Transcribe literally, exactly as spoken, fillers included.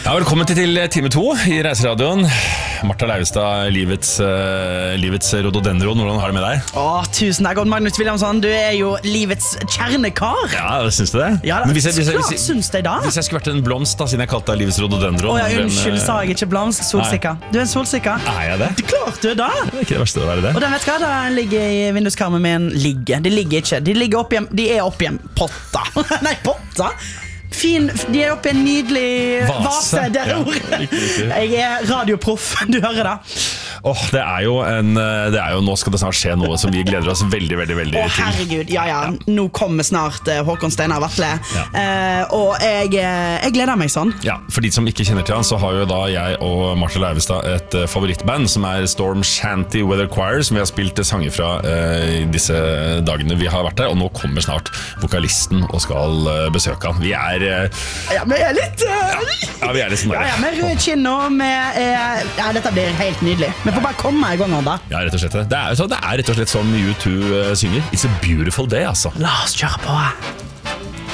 Ja, velkommen til time to i Reiseradioen. Martha Leivestad, livets, uh, livets rododendron. Hvordan har du det med deg? Åh, tusen takk, Odd Magnus Williamson. Du er jo livets kjernekar. Ja, syns du det? Ja, det hvis jeg, hvis jeg, hvis jeg, syns jeg da. Hvis jeg skulle vært en blomst, da, siden jeg kalte deg livets rododendron. Åh, ja, unnskyld, sa jeg ikke blomst. Solsikka. Du er en solsikka. Er jeg det? Det klart du er da. Det er ikke det verste å være det. Og den vet hva, den ligger i vinduskarmen min. Ligger, de ligger ikke. De ligger oppi en, de er oppi en potta. Nei, potta. Fin, de er oppe i en nydelig vase, vase det er ja, riktig, riktig. Jeg er radioproff, du hører det. Oh, det er jo en det er jo, Nå skal det snart skje noe som vi gleder oss veldig, veldig, veldig Å, herregud, ja, ja, nå kommer snart uh, Håkon Steinar Vatle ja. uh, Og jeg, jeg gleder meg sånn. Ja, for de som ikke kjenner til han, så har jo da jeg og Martha Leivestad et uh, favorittband som er Storm Shanty Weather Choir, som vi har spilt sanger fra uh, disse dagene vi har vært der. Og nå kommer snart vokalisten og skal uh, besøke han. Vi er uh, Ja, vi er litt uh, ja, ja, vi er litt sånn der. Ja, ja, med rød kinn og med uh, Ja, dette blir helt nydelig. Men får bare komme i gang da. Ja, rett og slett. Det er, det er rett og slett sånn U to synger. It's a beautiful day, altså. La oss kjøre på.